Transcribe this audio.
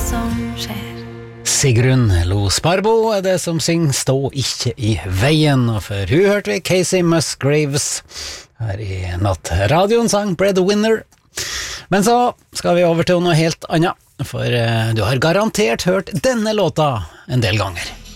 som skjer. Sigrun Lo Sparbo er det som synger Stå ikke i veien, og for hun hørte vi Casey Musgraves her i natt. Radioen sang Breadwinner. Men så skal vi over til noe helt annet, for du har garantert hørt denne låta en del ganger.